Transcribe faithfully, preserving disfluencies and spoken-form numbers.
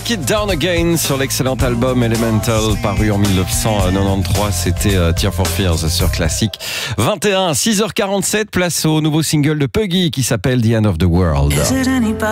Break It Down Again sur l'excellent album Elemental paru en dix-neuf cent quatre-vingt-treize. C'était uh, Tears for Fears sur Classic. vingt et un, six heures quarante-sept, place au nouveau single de Puggy qui s'appelle The End of the World.